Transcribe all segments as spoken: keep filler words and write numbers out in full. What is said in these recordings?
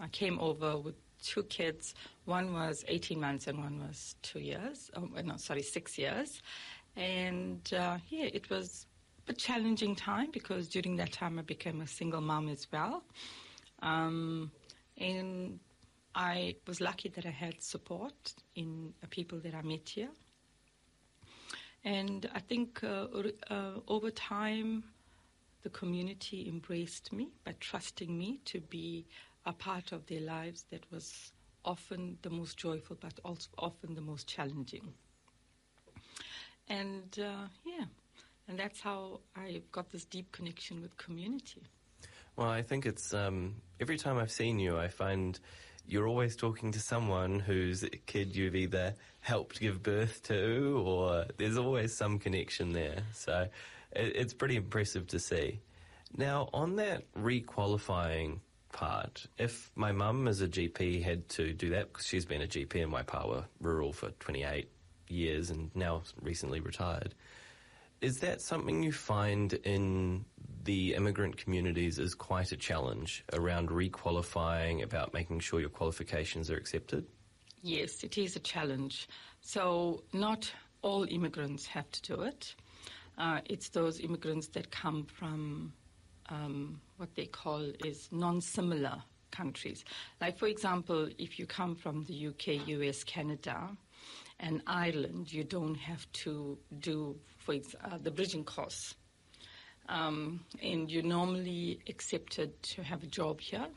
I came over with two kids. One was eighteen months and one was two years. Oh, no, sorry, six years. And uh, yeah, it was a challenging time because during that time I became a single mom as well. Um, and I was lucky that I had support in uh, people that I met here. And I think uh, uh, over time, the community embraced me by trusting me to be a part of their lives that was often the most joyful, but also often the most challenging. And uh, yeah, and that's how I got this deep connection with community. Well, I think it's, um, every time I've seen you, I find you're always talking to someone whose kid you've either helped give birth to, or there's always some connection there. So it, it's pretty impressive to see. Now, on that re-qualifying part, if my mum as a G P had to do that, because she's been a G P in Waipawa rural for twenty-eight years and now recently retired, is that something you find in the immigrant communities is quite a challenge around re-qualifying, about making sure your qualifications are accepted? Yes, it is a challenge. So not all immigrants have to do it. Uh, it's those immigrants that come from um, what they call is non-similar countries. Like, for example, if you come from the U K, U S, Canada, and Ireland, you don't have to do, for ex- uh, the bridging course. Um, and you're normally accepted to have a job here,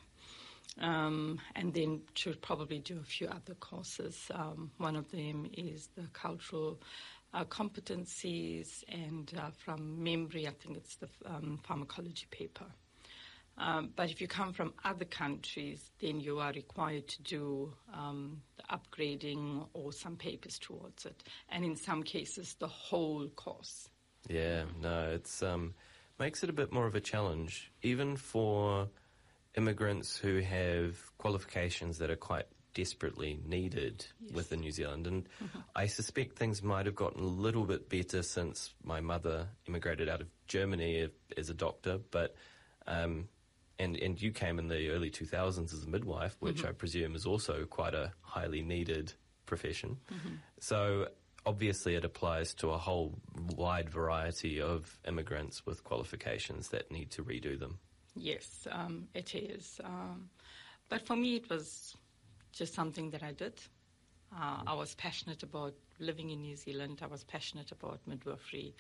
um, and then to probably do a few other courses. Um, one of them is the cultural uh, competencies, and uh, from memory, I think it's the um, pharmacology paper. Um, but if you come from other countries, then you are required to do um, the upgrading or some papers towards it, and in some cases, the whole course. Yeah, no, it's um, makes it a bit more of a challenge, even for immigrants who have qualifications that are quite desperately needed Yes. within New Zealand. And mm-hmm. I suspect things might have gotten a little bit better since my mother immigrated out of Germany as a doctor, but um, and, and you came in the early two thousands as a midwife, which mm-hmm. I presume is also quite a highly needed profession. Mm-hmm. So obviously it applies to a whole wide variety of immigrants with qualifications that need to redo them. Yes, um, it is. Um, but for me, it was just something that I did. Uh, mm-hmm. I was passionate about living in New Zealand. I was passionate about midwifery.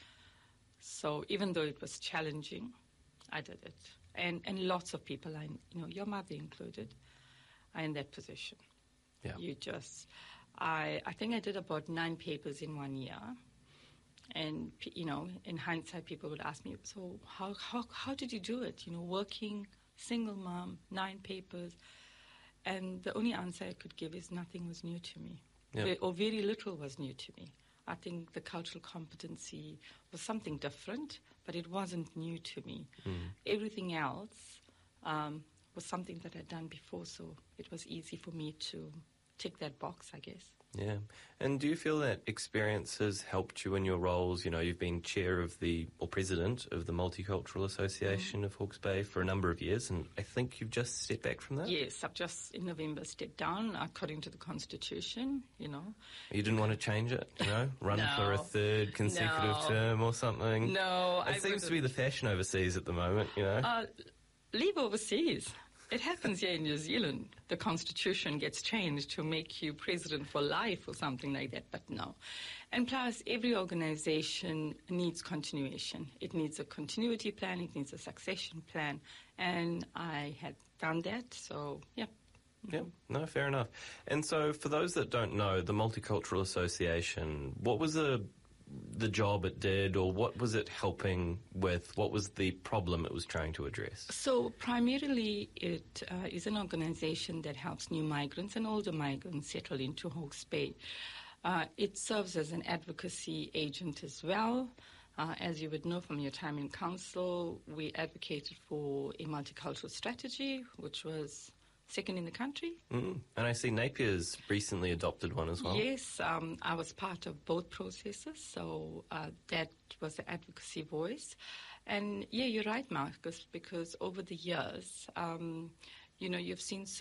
So even though it was challenging, I did it. And and lots of people, I, you know, your mother included, are in that position. Yeah. You just, I I think I did about nine papers in one year. And, you know, in hindsight, people would ask me, so how, how, how did you do it? You know, working, single mom, nine papers. And the only answer I could give is nothing was new to me. Yep. Or very little was new to me. I think the cultural competency was something different, but it wasn't new to me. Mm. Everything else um, was something that I'd done before, so it was easy for me to tick that box, I guess. Yeah. And do you feel that experience has helped you in your roles? You know, you've been chair of the, or president of the Multicultural Association mm. of Hawke's Bay for a number of years, and I think you've just stepped back from that? Yes, I've just in November stepped down according to the Constitution, you know. You didn't want to change it, you know? Run no, for a third consecutive no, term or something? No, It I seems wouldn't. to be the fashion overseas at the moment, you know? Uh, leave overseas. It happens here in New Zealand. The constitution gets changed to make you president for life or something like that, but no. And plus, every organization needs continuation. It needs a continuity plan, it needs a succession plan, and I had done that, so, yeah. Yeah, no, fair enough. And so, for those that don't know, the Multicultural Association, what was the the job it did, or what was it helping with? What was the problem it was trying to address? So primarily it uh, is an organization that helps new migrants and older migrants settle into Hawke's Bay. Uh, it serves as an advocacy agent as well. Uh, as you would know from your time in council, we advocated for a multicultural strategy, which was second in the country. Mm. And I see Napier's recently adopted one as well. Yes, um, I was part of both processes, so uh, that was the advocacy voice. And yeah, you're right, Marcus, because over the years, um, you know, you've seen so